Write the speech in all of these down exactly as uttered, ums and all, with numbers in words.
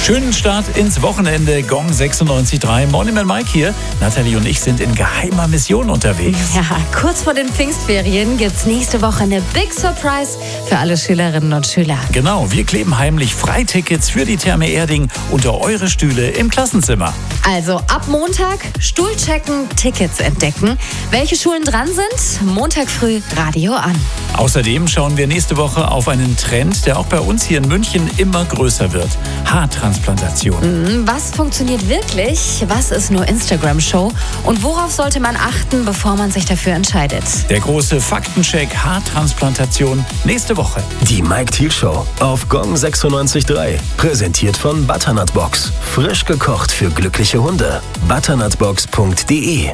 Schönen Start ins Wochenende. Gong sechsundneunzig Komma drei. Morning Man Mike hier. Nathalie und ich sind in geheimer Mission unterwegs. Ja, kurz vor den Pfingstferien gibt's nächste Woche eine Big Surprise für alle Schülerinnen und Schüler. Genau, wir kleben heimlich Freitickets für die Therme Erding unter eure Stühle im Klassenzimmer. Also ab Montag Stuhl checken, Tickets entdecken. Welche Schulen dran sind? Montag früh Radio an. Außerdem schauen wir nächste Woche auf einen Trend, der auch bei uns hier in München immer größer wird. Haartransplantation. Was funktioniert wirklich? Was ist nur Instagram-Show? Und worauf sollte man achten, bevor man sich dafür entscheidet? Der große Faktencheck Haartransplantation nächste Woche. Die Mike Thiel Show auf Gong sechsundneunzig Komma drei. Präsentiert von Butternut Box. Frisch gekocht für glückliche Hunde. butternutbox punkt de.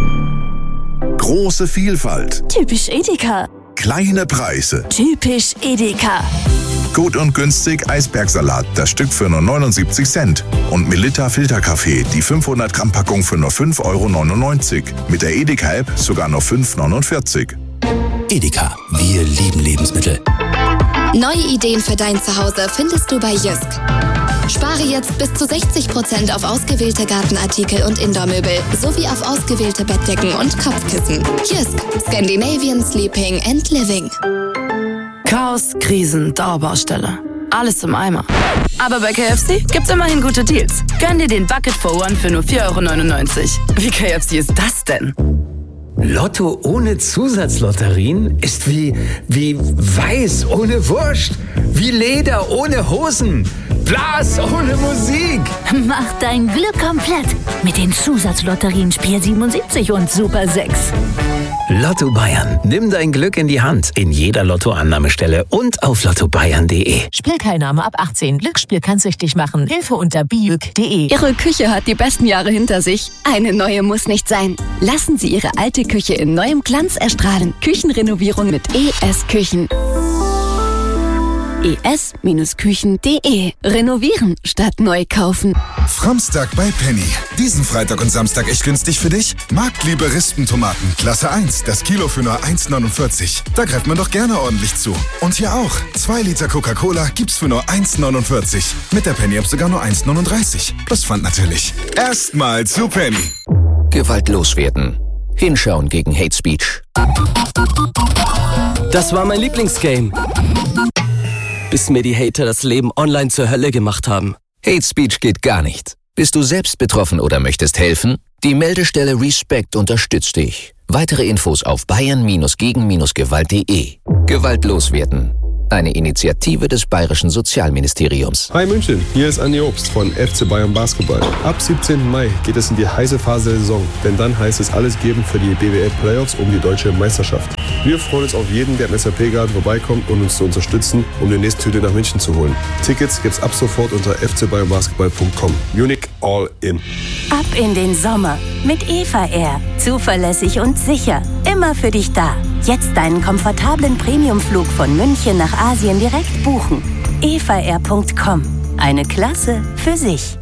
Große Vielfalt. Typisch Edeka. Kleine Preise. Typisch Edeka. Gut und günstig Eisbergsalat, das Stück für nur neunundsiebzig Cent. Und Melitta Filterkaffee, die fünfhundert Gramm Packung für nur fünf Euro neunundneunzig. Mit der Edeka-App sogar nur fünf Euro neunundvierzig. Edeka, wir lieben Lebensmittel. Neue Ideen für dein Zuhause findest du bei Jysk. Spare jetzt bis zu sechzig Prozent auf ausgewählte Gartenartikel und Indoormöbel sowie auf ausgewählte Bettdecken und Kopfkissen. Jysk, Scandinavian Sleeping and Living. Chaos, Krisen, Dauerbaustelle. Alles im Eimer. Aber bei K F C gibt's immerhin gute Deals. Gönn dir den Bucket for One für nur vier Euro neunundneunzig. Wie K F C ist das denn? Lotto ohne Zusatzlotterien ist wie, wie Weiß ohne Wurst, wie Leder ohne Hosen, Blas ohne Musik. Mach dein Glück komplett mit den Zusatzlotterien Spiel siebenundsiebzig und Super sechs. Lotto Bayern. Nimm dein Glück in die Hand. In jeder Lottoannahmestelle und auf lotto bayern punkt de. Spielteilnahme ab achtzehn. Glücksspiel kann süchtig machen. Hilfe unter bijuk punkt de. Ihre Küche hat die besten Jahre hinter sich. Eine neue muss nicht sein. Lassen Sie Ihre alte Küche in neuem Glanz erstrahlen. Küchenrenovierung mit E S Küchen. e s Küchen punkt de. Renovieren statt neu kaufen. Framstag bei Penny. Diesen Freitag und Samstag echt günstig für dich? Marktliebe Rispentomaten, Klasse eins, das Kilo für nur eins neunundvierzig. Da greift man doch gerne ordentlich zu. Und hier auch. zwei Liter Coca-Cola gibt's für nur eins neunundvierzig. Mit der Penny-App sogar nur eins neununddreißig. Plus Pfand natürlich. Erstmal zu Penny. Gewalt loswerden. Hinschauen gegen Hate Speech. Das war mein Lieblingsgame. Bis mir die Hater das Leben online zur Hölle gemacht haben. Hate Speech geht gar nicht. Bist du selbst betroffen oder möchtest helfen? Die Meldestelle Respect unterstützt dich. Weitere Infos auf bayern gegen gewalt punkt de. Gewalt loswerden. Eine Initiative des Bayerischen Sozialministeriums. Hi München, hier ist Andi Obst von F C Bayern Basketball. Ab siebzehnten Mai geht es in die heiße Phase der Saison, denn dann heißt es alles geben für die B W L Playoffs um die deutsche Meisterschaft. Wir freuen uns auf jeden, der im S A P-Garten vorbeikommt und uns zu unterstützen, um die nächste Tüte nach München zu holen. Tickets gibt's ab sofort unter f c bayern basketball punkt com. Munich all in. Ab in den Sommer mit Eva Air. Zuverlässig und sicher. Immer für dich da. Jetzt deinen komfortablen Premiumflug von München nach Asien direkt buchen. eva air punkt com. Eine Klasse für sich.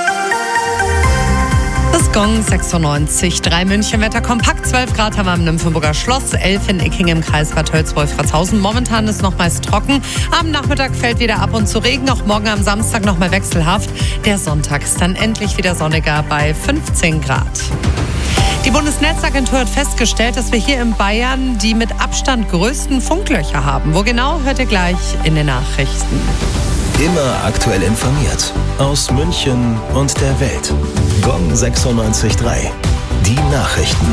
Das Gong sechsundneunzig Komma drei München Wetter kompakt. zwölf Grad haben wir am Nymphenburger Schloss, elf in Icking im Kreis Bad Tölz-Wolfratshausen. Momentan ist noch meist trocken. Am Nachmittag fällt wieder ab und zu Regen. Auch morgen am Samstag noch mal wechselhaft. Der Sonntag ist dann endlich wieder sonniger bei fünfzehn Grad. Die Bundesnetzagentur hat festgestellt, dass wir hier in Bayern die mit Abstand größten Funklöcher haben. Wo genau, hört ihr gleich in den Nachrichten. Immer aktuell informiert. Aus München und der Welt. Gong sechsundneunzig Komma drei. Die Nachrichten.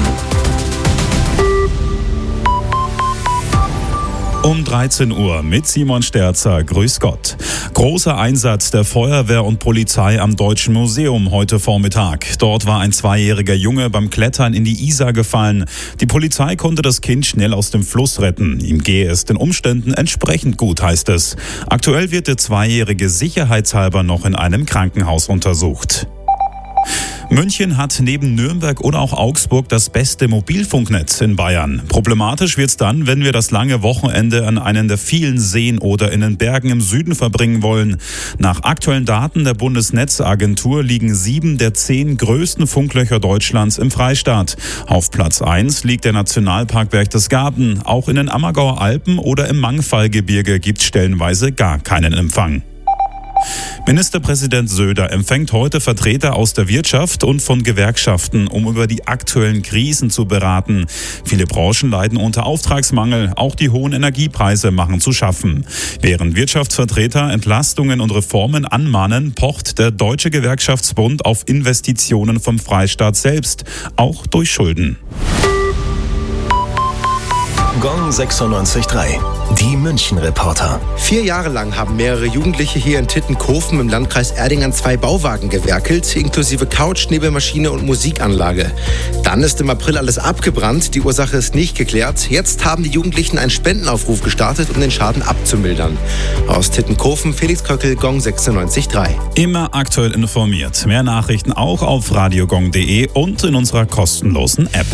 Um dreizehn Uhr mit Simon Sterzer. Grüß Gott. Großer Einsatz der Feuerwehr und Polizei am Deutschen Museum heute Vormittag. Dort war ein zweijähriger Junge beim Klettern in die Isar gefallen. Die Polizei konnte das Kind schnell aus dem Fluss retten. Ihm gehe es den Umständen entsprechend gut, heißt es. Aktuell wird der Zweijährige sicherheitshalber noch in einem Krankenhaus untersucht. München hat neben Nürnberg oder auch Augsburg das beste Mobilfunknetz in Bayern. Problematisch wird's dann, wenn wir das lange Wochenende an einen der vielen Seen oder in den Bergen im Süden verbringen wollen. Nach aktuellen Daten der Bundesnetzagentur liegen sieben der zehn größten Funklöcher Deutschlands im Freistaat. Auf Platz eins liegt der Nationalpark Berchtesgaden. Auch in den Ammergauer Alpen oder im Mangfallgebirge gibt's stellenweise gar keinen Empfang. Ministerpräsident Söder empfängt heute Vertreter aus der Wirtschaft und von Gewerkschaften, um über die aktuellen Krisen zu beraten. Viele Branchen leiden unter Auftragsmangel, auch die hohen Energiepreise machen zu schaffen. Während Wirtschaftsvertreter Entlastungen und Reformen anmahnen, pocht der Deutsche Gewerkschaftsbund auf Investitionen vom Freistaat selbst, auch durch Schulden. Gong sechsundneunzig Komma drei. Die München-Reporter. Vier Jahre lang haben mehrere Jugendliche hier in Tittenkofen im Landkreis Erding an zwei Bauwagen gewerkelt, inklusive Couch, Nebelmaschine und Musikanlage. Dann ist im April alles abgebrannt, die Ursache ist nicht geklärt. Jetzt haben die Jugendlichen einen Spendenaufruf gestartet, um den Schaden abzumildern. Aus Tittenkofen, Felix Köckel, Gong sechsundneunzig Komma drei. Immer aktuell informiert. Mehr Nachrichten auch auf radiogong punkt de und in unserer kostenlosen App.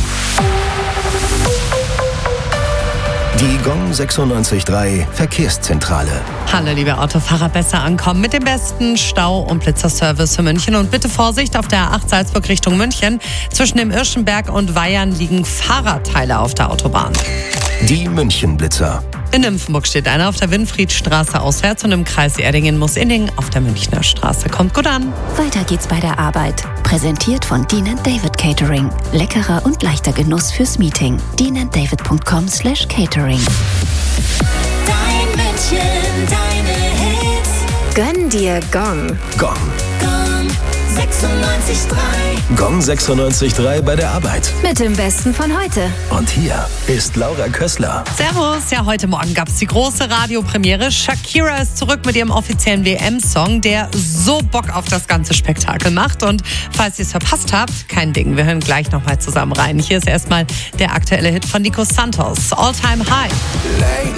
Die Gong sechsundneunzig Komma drei Verkehrszentrale. Hallo liebe Autofahrer, besser ankommen mit dem besten Stau- und Blitzerservice für München. Und bitte Vorsicht auf der A acht Salzburg Richtung München. Zwischen dem Irschenberg und Weihern liegen Fahrradteile auf der Autobahn. Die München-Blitzer. In Nymphenburg steht einer auf der Winfriedstraße auswärts und im Kreis Erdingen-Muss-Inning auf der Münchner Straße. Kommt gut an. Weiter geht's bei der Arbeit. Präsentiert von Dean and David Catering. Leckerer und leichter Genuss fürs Meeting. dean and david punkt com slash catering. Dein München, deine Hits. Gönn dir Gong. Gong. Gong sechsundneunzig Komma drei. Gong sechsundneunzig Komma drei bei der Arbeit. Mit dem Besten von heute. Und hier ist Laura Kössler. Servus, ja, heute Morgen gab es die große Radiopremiere. Shakira ist zurück mit ihrem offiziellen W M-Song, der so Bock auf das ganze Spektakel macht. Und falls ihr es verpasst habt, kein Ding, wir hören gleich nochmal zusammen rein. Hier ist erstmal der aktuelle Hit von Nico Santos, All Time High. Lately